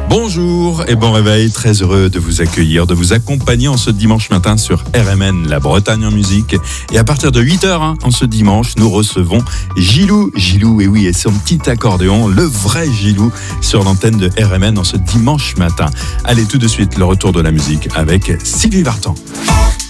Bonjour et bon réveil, très heureux de vous accueillir, de vous accompagner en ce dimanche matin sur RMN, la Bretagne en musique. Et à partir de 8h, en ce dimanche, nous recevons Gilou, et oui, et son petit accordéon, le vrai Gilou, sur l'antenne de RMN en ce dimanche matin. Allez, tout de suite, le retour de la musique avec Sylvie Vartan.